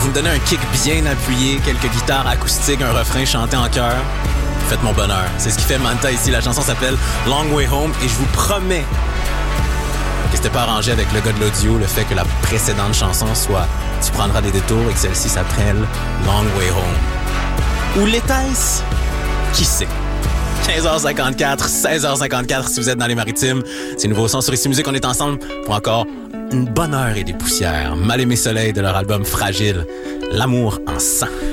me donnez un kick bien appuyé, quelques guitares acoustiques, un refrain chanté en chœur. Faites mon bonheur. C'est ce qui fait Manta ici. La chanson s'appelle Long Way Home et je vous promets que c'était pas arrangé avec le gars de l'audio, le fait que la précédente chanson soit Tu prendras des détours et que celle-ci s'appelle Long Way Home. Ou l'était-ce? Qui sait? 15h54, 16h54 si vous êtes dans les Maritimes. C'est Nouveau Son sur Ici Musique. On est ensemble pour encore une bonne heure et des poussières. Mal aimé soleil de leur album Fragile. L'amour en sang.